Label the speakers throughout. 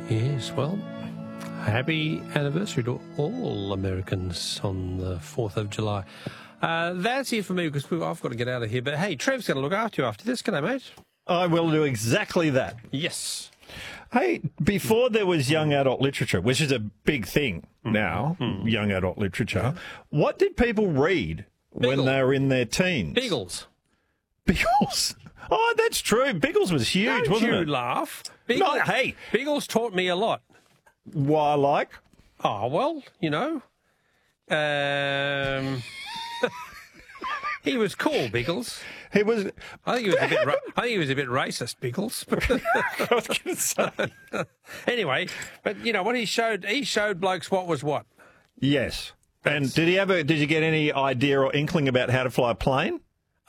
Speaker 1: Yes, well, happy anniversary to all Americans on the 4th of July. That's it for me because I've got to get out of here. But hey, Trev's going to look after you after this. G'day, mate.
Speaker 2: I will do exactly that.
Speaker 1: Yes.
Speaker 2: Hey, before there was young adult literature, which is a big thing now, young adult literature, what did people read when they were in their teens?
Speaker 1: Beagles.
Speaker 2: Beagles? Oh, that's true. Beagles was huge,
Speaker 1: Don't
Speaker 2: wasn't
Speaker 1: you
Speaker 2: it?
Speaker 1: laugh.
Speaker 2: No, hey.
Speaker 1: Beagles taught me a lot.
Speaker 2: Why, like?
Speaker 1: Oh, well, you know. He was cool, Beagles.
Speaker 2: He was...
Speaker 1: I think he was a bit racist, Beagles.
Speaker 2: I was going to say.
Speaker 1: Anyway, but you know what he showed blokes what was what.
Speaker 2: Yes. And did you get any idea or inkling about how to fly a plane?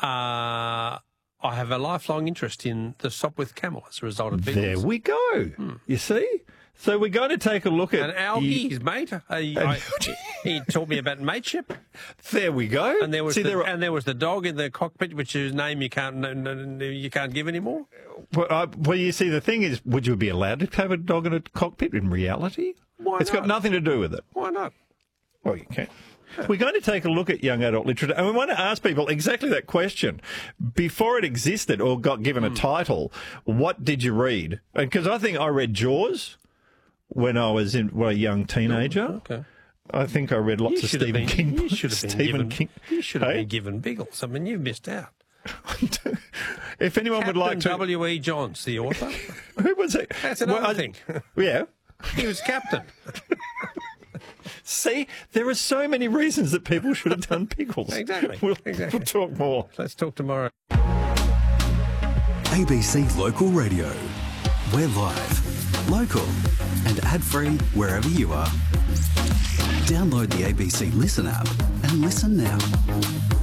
Speaker 1: I have a lifelong interest in the Sopwith Camel as a result of Beagles.
Speaker 2: There we go. You see? So we're going to take a look at...
Speaker 1: And Algie, his mate, he taught me about mateship.
Speaker 2: There we go.
Speaker 1: And there was the dog in the cockpit, whose name you can't give anymore.
Speaker 2: Well, you see, the thing is, would you be allowed to have a dog in a cockpit in reality?
Speaker 1: Why
Speaker 2: It's got nothing to do with it.
Speaker 1: Why not?
Speaker 2: Well, you can. We're going to take a look at young adult literature, and we want to ask people exactly that question. Before it existed or got given a title, what did you read? Because I think I read Jaws when I was a young teenager.
Speaker 1: Okay.
Speaker 2: I think I read lots of Stephen King.
Speaker 1: You should have been given Beagles. I mean, you missed out.
Speaker 2: If anyone would like to...
Speaker 1: W.E. Johns, the author.
Speaker 2: Who was it?
Speaker 1: That's another thing.
Speaker 2: Yeah.
Speaker 1: He was captain.
Speaker 2: See, there are so many reasons that people should have done Beagles.
Speaker 1: Exactly.
Speaker 2: We'll talk more.
Speaker 1: Let's talk tomorrow.
Speaker 3: ABC Local Radio. We're live, local and ad-free wherever you are. Download the ABC Listen app and listen now.